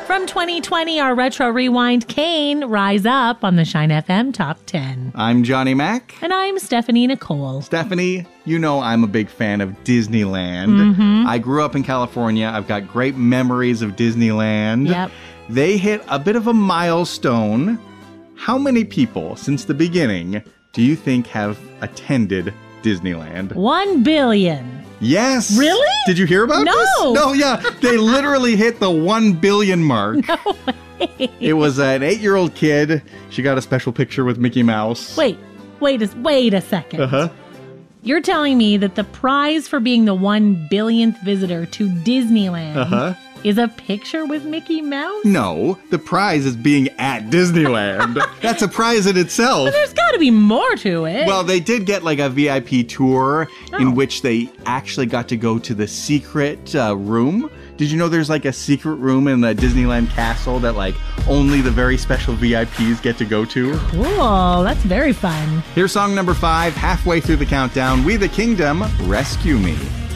From 2020, our Retro Rewind, Kane, Rise Up on the Shine FM Top 10. I'm Johnny Mac. And I'm Stephanie Nicole. Stephanie, you know I'm a big fan of Disneyland. Mm-hmm. I grew up in California. I've got great memories of Disneyland. Yep. They hit a bit of a milestone. How many people since the beginning do you think have attended Disneyland? 1 billion. Yes. Really? Did you hear about this? No, yeah. They literally hit the 1 billion mark. No way. It was an 8-year-old kid. She got a special picture with Mickey Mouse. Wait a second. Uh-huh. You're telling me that the prize for being the 1 billionth visitor to Disneyland is a picture with Mickey Mouse? No, the prize is being at Disneyland. That's a prize in itself. But there's got to be more to it. Well, they did get like a VIP tour in which they actually got to go to the secret room. Did you know there's like a secret room in the Disneyland castle that like only the very special VIPs get to go to? Cool, that's very fun. Here's song number 5, halfway through the countdown. We the Kingdom, Rescue Me.